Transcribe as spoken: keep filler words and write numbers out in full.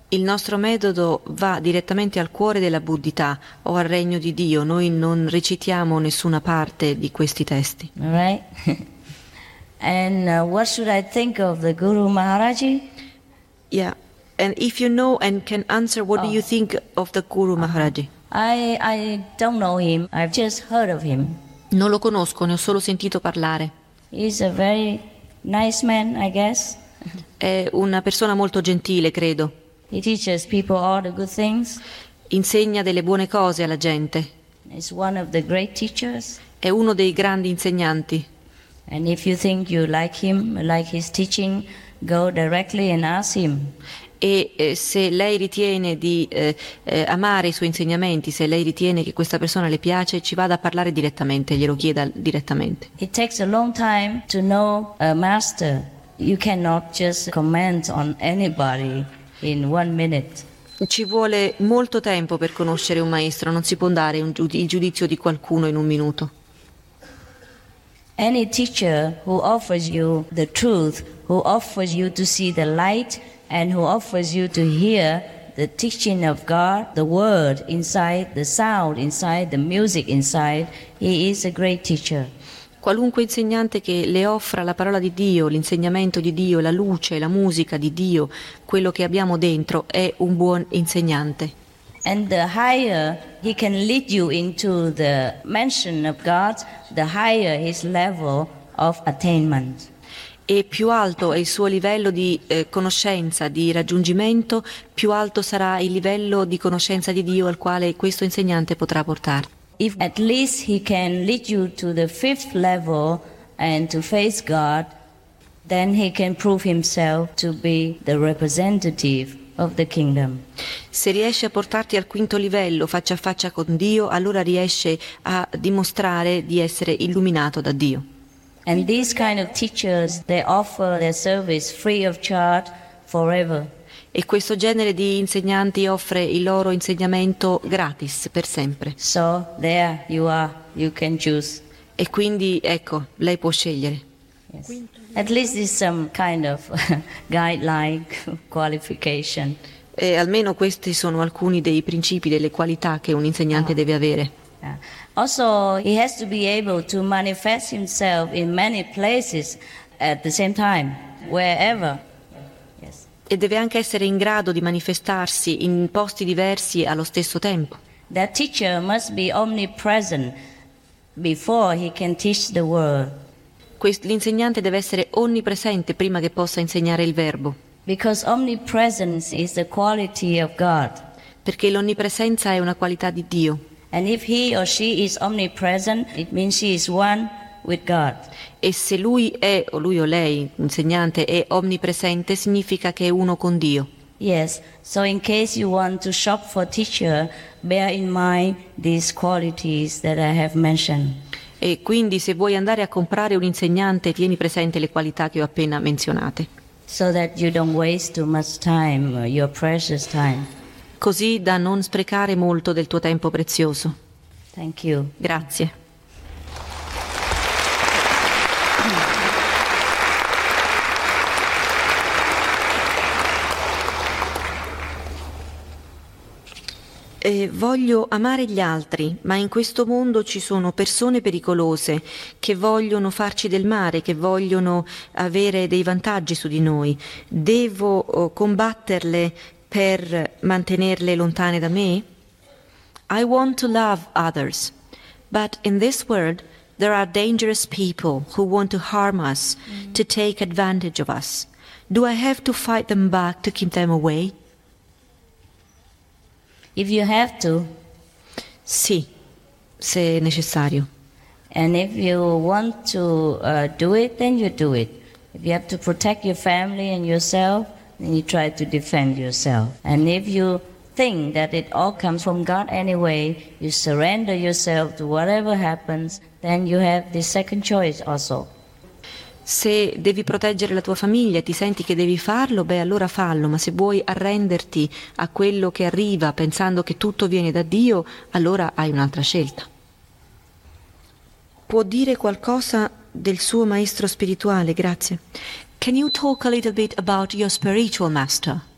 Il nostro metodo va direttamente al cuore della buddhità o al regno di Dio. Noi non recitiamo nessuna parte di questi testi. All right? And uh, what should I think of the Guru Maharaji? Yeah. And if you know and can answer, what Oh. do you think of the Guru Maharaji? I I don't know him. I've just heard of him. Non lo conosco, ne ho solo sentito parlare. He's a very nice man, I guess. È una persona molto gentile, credo. He teaches people all the good things. Insegna delle buone cose alla gente. He's one of the great teachers. È uno dei grandi insegnanti. And if you think you like him, like his teaching, go directly and ask him. E eh, se lei ritiene di eh, eh, amare i suoi insegnamenti, se lei ritiene che questa persona le piace, ci vada a parlare direttamente, glielo chieda direttamente. It takes a long time to know a master. You cannot just comment on anybody in one minute. Ci vuole molto tempo per conoscere un maestro, non si può dare un giud- il giudizio di qualcuno in un minuto. Any teacher who offers you the truth, who offers you to see the light, and who offers you to hear the teaching of God, the word inside, the sound inside, the music inside, he is a great teacher. Qualunque insegnante che le offra la parola di Dio, l'insegnamento di Dio, la luce, la musica di Dio, quello che abbiamo dentro, è un buon insegnante. And the higher he can lead you into the mention of God, the higher his level of attainment. E più alto è il suo livello di eh, conoscenza, di raggiungimento, più alto sarà il livello di conoscenza di Dio al quale questo insegnante potrà portare. If at least he can lead you to the fifth level and to face God, then he can prove himself to be the representative of the kingdom. Se riesce a portarti al quinto livello, faccia a faccia con Dio, allora riesce a dimostrare di essere illuminato da Dio. And these kind of teachers, they offer their service free of charge forever. E questo genere di insegnanti offre il loro insegnamento gratis per sempre. So there you are, you can choose. E quindi ecco, lei può scegliere. Yes. At least it's some kind of guideline, qualification. E almeno questi sono alcuni dei principi, delle qualità che un insegnante Oh. deve avere. Yeah. Also, he has to be able to manifest himself in many places at the same time, wherever. Yes. E deve anche essere in grado di manifestarsi in posti diversi allo stesso tempo. That teacher must be omnipresent before he can teach the word. Quest- l'insegnante deve essere onnipresente prima che possa insegnare il verbo, Because omnipresence is the quality of God. perché l'onnipresenza è una qualità di Dio. And if he or she is omnipresent, it means she is one with God. E se lui è, o lui o lei, insegnante, è onnipresente, significa che è uno con Dio. Yes, so in case you want to shop for teacher, bear in mind these qualities that I have mentioned. E quindi se vuoi andare a comprare un insegnante, tieni presente le qualità che ho appena menzionate, So that you don't waste too much time, uh, your precious time. così da non sprecare molto del tuo tempo prezioso. Thank you. Grazie. Eh, voglio amare gli altri, ma in questo mondo ci sono persone pericolose che vogliono farci del male, che vogliono avere dei vantaggi su di noi. Devo oh, combatterle per mantenerle lontane da me? I want to love others, but in this world there are dangerous people who want to harm us, mm. to take advantage of us. Do I have to fight them back to keep them away? If you have to, Sì, se è necessario. and if you want to uh, do it, then you do it. If you have to protect your family and yourself, then you try to defend yourself. And if you think that it all comes from God anyway, you surrender yourself to whatever happens, then you have the second choice also. Se devi proteggere la tua famiglia e ti senti che devi farlo, beh allora fallo, ma se vuoi arrenderti a quello che arriva pensando che tutto viene da Dio, allora hai un'altra scelta. Può dire qualcosa del suo maestro spirituale? Grazie. Can you talk a little bit about your spiritual master?